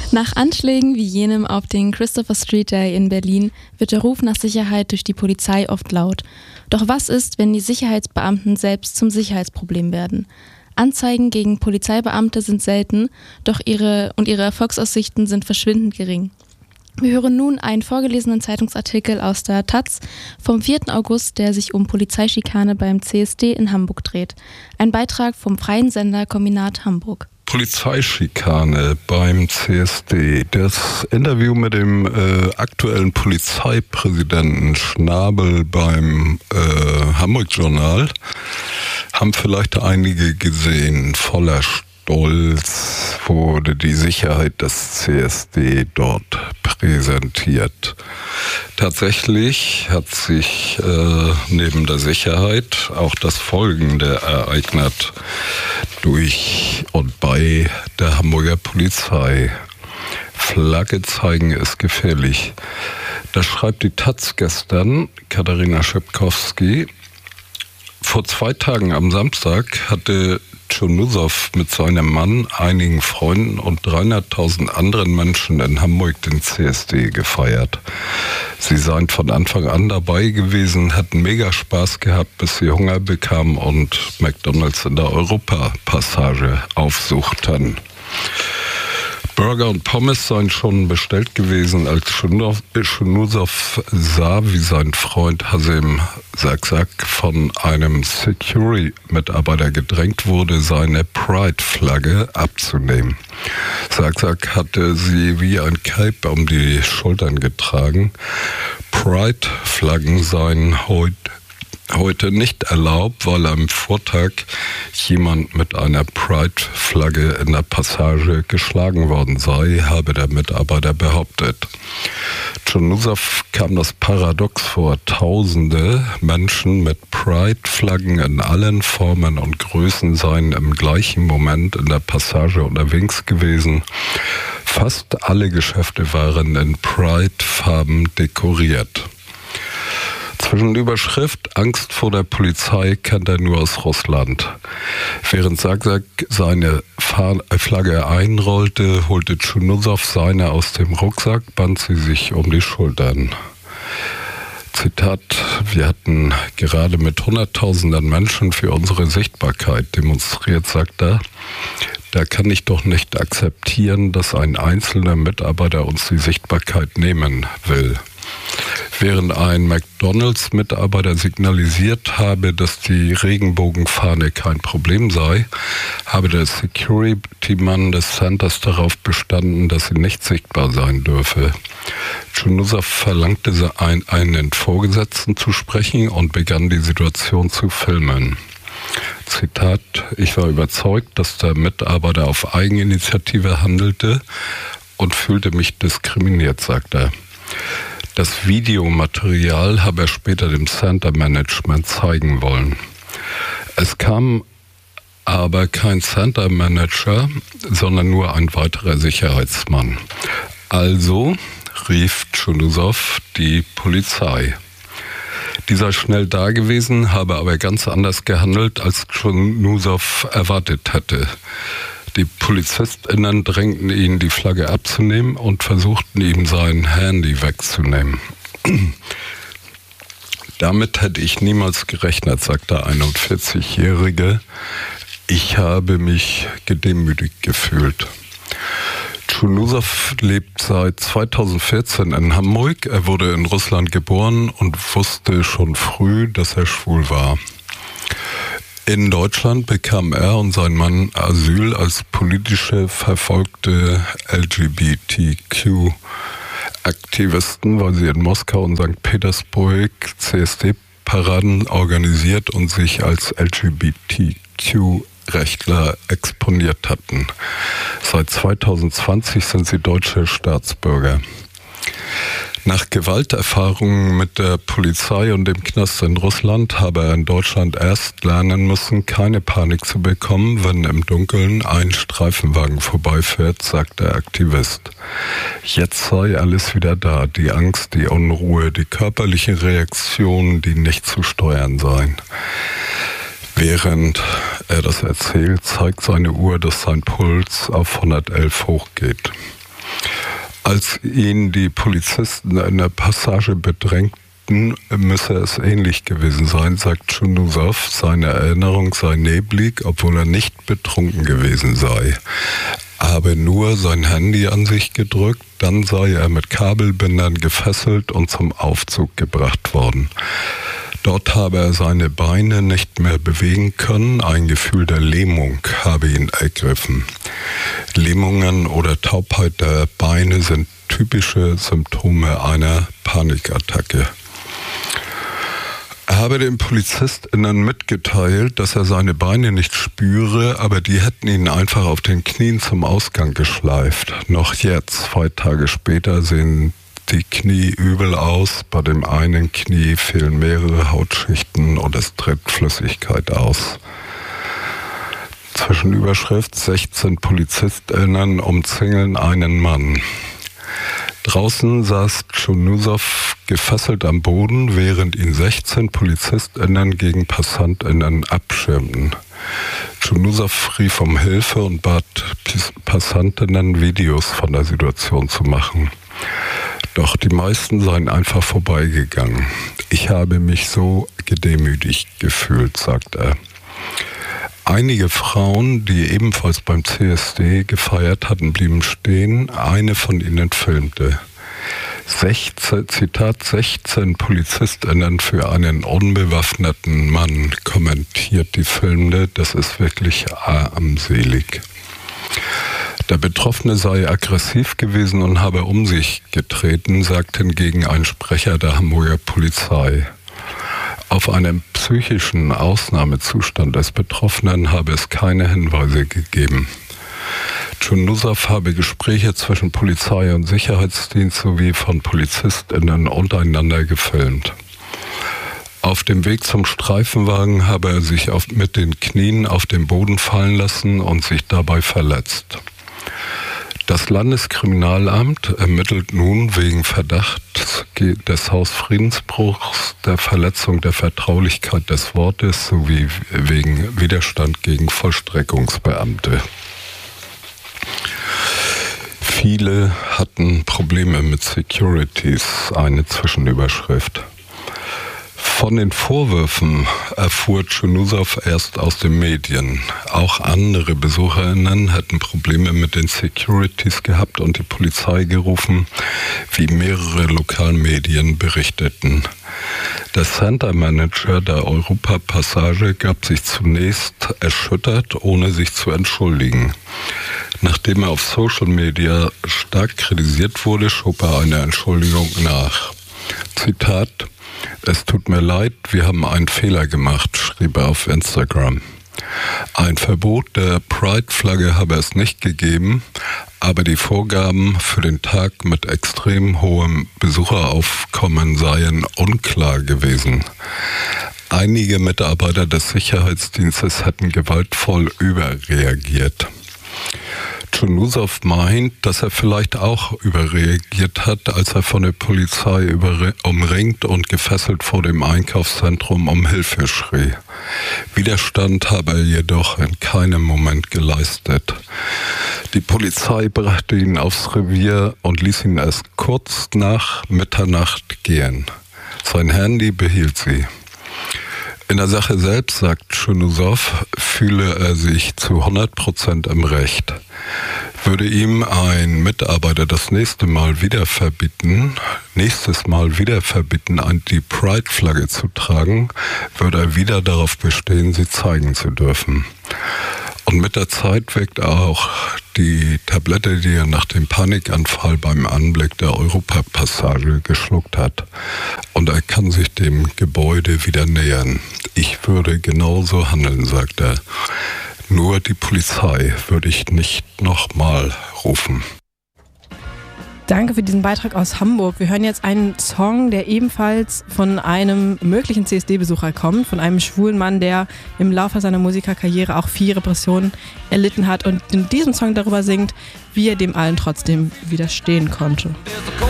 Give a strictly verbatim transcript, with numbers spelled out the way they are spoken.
Nach Anschlägen wie jenem auf den Christopher Street Day in Berlin wird der Ruf nach Sicherheit durch die Polizei oft laut. Doch was ist, wenn die Sicherheitsbeamten selbst zum Sicherheitsproblem werden? Anzeigen gegen Polizeibeamte sind selten, doch ihre und ihre Erfolgsaussichten sind verschwindend gering. Wir hören nun einen vorgelesenen Zeitungsartikel aus der Taz vom vierten August, der sich um Polizeischikane beim C S D in Hamburg dreht. Ein Beitrag vom freien Sender Kombinat Hamburg. Polizeischikane beim C S D. Das Interview mit dem äh, aktuellen Polizeipräsidenten Schnabel beim äh, Hamburg-Journal haben vielleicht einige gesehen. Voller Stolz wurde die Sicherheit des C S D dort präsentiert. Tatsächlich hat sich äh, neben der Sicherheit auch das Folgende ereignet durch und bei der Hamburger Polizei. Flagge zeigen ist gefährlich. Das schreibt die Taz gestern, Katharina Schepkowski. Vor zwei Tagen am Samstag hatte Tschunusow mit seinem Mann, einigen Freunden und dreihunderttausend anderen Menschen in Hamburg den C S D gefeiert. Sie seien von Anfang an dabei gewesen, hatten mega Spaß gehabt, bis sie Hunger bekamen und McDonald's in der Europapassage aufsuchten. Burger und Pommes seien schon bestellt gewesen, als Tschunusow sah, wie sein Freund Hasim Saksak von einem Security-Mitarbeiter gedrängt wurde, seine Pride-Flagge abzunehmen. Saksak hatte sie wie ein Cape um die Schultern getragen. Pride-Flaggen seien heute Heute nicht erlaubt, weil am Vortag jemand mit einer Pride-Flagge in der Passage geschlagen worden sei, habe der Mitarbeiter behauptet. Tschunusow kam das paradox vor. Tausende Menschen mit Pride-Flaggen in allen Formen und Größen seien im gleichen Moment in der Passage unterwegs gewesen. Fast alle Geschäfte waren in Pride-Farben dekoriert. Zwischen der Überschrift Angst vor der Polizei kennt er nur aus Russland. Während Saksak seine Flagge einrollte, holte Tschunusow seine aus dem Rucksack, band sie sich um die Schultern. Zitat: Wir hatten gerade mit Hunderttausenden Menschen für unsere Sichtbarkeit demonstriert, sagt er. Da kann ich doch nicht akzeptieren, dass ein einzelner Mitarbeiter uns die Sichtbarkeit nehmen will. Während ein McDonald's-Mitarbeiter signalisiert habe, dass die Regenbogenfahne kein Problem sei, habe der Security-Mann des Centers darauf bestanden, dass sie nicht sichtbar sein dürfe. Tschunusow verlangte einen Vorgesetzten zu sprechen und begann die Situation zu filmen. Zitat: Ich war überzeugt, dass der Mitarbeiter auf Eigeninitiative handelte und fühlte mich diskriminiert, sagt er. Das Videomaterial habe er später dem Center Management zeigen wollen. Es kam aber kein Center Manager, sondern nur ein weiterer Sicherheitsmann. Also rief Tschunusow die Polizei. Die sei schnell da gewesen, habe aber ganz anders gehandelt, als Tschunusow erwartet hätte. Die PolizistInnen drängten ihn, die Flagge abzunehmen und versuchten ihm sein Handy wegzunehmen. Damit hätte ich niemals gerechnet, sagt der einundvierzigjährige. Ich habe mich gedemütigt gefühlt. Tschunusow lebt seit zweitausendvierzehn in Hamburg. Er wurde in Russland geboren und wusste schon früh, dass er schwul war. In Deutschland bekamen er und sein Mann Asyl als politische verfolgte L G B T Q-Aktivisten, weil sie in Moskau und Sankt Petersburg C S D-Paraden organisiert und sich als L G B T Q-Rechtler exponiert hatten. Seit zweitausendzwanzig sind sie deutsche Staatsbürger. Nach Gewalterfahrungen mit der Polizei und dem Knast in Russland habe er in Deutschland erst lernen müssen, keine Panik zu bekommen, wenn im Dunkeln ein Streifenwagen vorbeifährt, sagt der Aktivist. Jetzt sei alles wieder da, die Angst, die Unruhe, die körperliche Reaktion, die nicht zu steuern seien. Während er das erzählt, zeigt seine Uhr, dass sein Puls auf hundertelf hochgeht. Als ihn die Polizisten in der Passage bedrängten, müsse es ähnlich gewesen sein, sagt Chunusow. Seine Erinnerung sei neblig, obwohl er nicht betrunken gewesen sei. Er habe nur sein Handy an sich gedrückt, dann sei er mit Kabelbindern gefesselt und zum Aufzug gebracht worden. Dort habe er seine Beine nicht mehr bewegen können, ein Gefühl der Lähmung habe ihn ergriffen. Lähmungen oder Taubheit der Beine sind typische Symptome einer Panikattacke. Er habe den PolizistInnen mitgeteilt, dass er seine Beine nicht spüre, aber die hätten ihn einfach auf den Knien zum Ausgang geschleift. Noch jetzt, zwei Tage später, sehen die Knie übel aus. Bei dem einen Knie fehlen mehrere Hautschichten und es tritt Flüssigkeit aus. Zwischenüberschrift: sechzehn PolizistInnen umzingeln einen Mann. Draußen saß Chunusow gefesselt am Boden, während ihn sechzehn PolizistInnen gegen PassantInnen abschirmten. Chunusow rief um Hilfe und bat PassantInnen, Videos von der Situation zu machen. Doch die meisten seien einfach vorbeigegangen. Ich habe mich so gedemütigt gefühlt, sagt er. Einige Frauen, die ebenfalls beim C S D gefeiert hatten, blieben stehen. Eine von ihnen filmte. sechzehn, Zitat, sechzehn PolizistInnen für einen unbewaffneten Mann, kommentiert die Filmende. Das ist wirklich armselig. Der Betroffene sei aggressiv gewesen und habe um sich getreten, sagt hingegen ein Sprecher der Hamburger Polizei. Auf einen psychischen Ausnahmezustand des Betroffenen habe es keine Hinweise gegeben. Chunusow habe Gespräche zwischen Polizei und Sicherheitsdienst sowie von PolizistInnen untereinander gefilmt. Auf dem Weg zum Streifenwagen habe er sich auf, mit den Knien auf den Boden fallen lassen und sich dabei verletzt. Das Landeskriminalamt ermittelt nun wegen Verdachts des Hausfriedensbruchs, der Verletzung der Vertraulichkeit des Wortes sowie wegen Widerstand gegen Vollstreckungsbeamte. Viele hatten Probleme mit Securities, eine Zwischenüberschrift. Von den Vorwürfen erfuhr Chunusow erst aus den Medien. Auch andere BesucherInnen hätten Probleme mit den Securities gehabt und die Polizei gerufen, wie mehrere Lokalmedien berichteten. Der Center Manager der Europa-Passage gab sich zunächst erschüttert, ohne sich zu entschuldigen. Nachdem er auf Social Media stark kritisiert wurde, schob er eine Entschuldigung nach. Zitat: Es tut mir leid, wir haben einen Fehler gemacht, schrieb er auf Instagram. Ein Verbot der Pride-Flagge habe es nicht gegeben, aber die Vorgaben für den Tag mit extrem hohem Besucheraufkommen seien unklar gewesen. Einige Mitarbeiter des Sicherheitsdienstes hätten gewaltvoll überreagiert. Chunusow meint, dass er vielleicht auch überreagiert hat, als er von der Polizei umringt und gefesselt vor dem Einkaufszentrum um Hilfe schrie. Widerstand habe er jedoch in keinem Moment geleistet. Die Polizei brachte ihn aufs Revier und ließ ihn erst kurz nach Mitternacht gehen. Sein Handy behielt sie. In der Sache selbst, sagt Chunusow, fühle er sich zu hundert Prozent im Recht. Würde ihm ein Mitarbeiter das nächste Mal wieder verbieten, nächstes Mal wieder verbieten, die Pride-Flagge zu tragen, würde er wieder darauf bestehen, sie zeigen zu dürfen. Und mit der Zeit wirkt auch die Tablette, die er nach dem Panikanfall beim Anblick der Europapassage geschluckt hat. Und er kann sich dem Gebäude wieder nähern. Ich würde genauso handeln, sagt er. Nur die Polizei würde ich nicht nochmal rufen. Danke für diesen Beitrag aus Hamburg. Wir hören jetzt einen Song, der ebenfalls von einem möglichen C S D-Besucher kommt, von einem schwulen Mann, der im Laufe seiner Musikerkarriere auch viel Repression erlitten hat und in diesem Song darüber singt, wie er dem allen trotzdem widerstehen konnte.